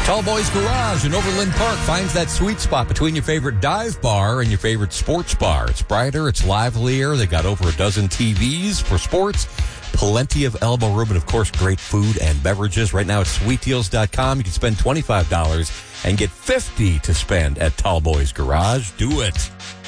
Tall Boys Garage in Overland Park finds that sweet spot between your favorite dive bar and your favorite sports bar. It's brighter, it's livelier. They got over a dozen TVs for sports, plenty of elbow room, and of course, great food and beverages. Right now at sweetdeals.com, you can spend $25 and get $50 to spend at Tall Boys Garage. Do it.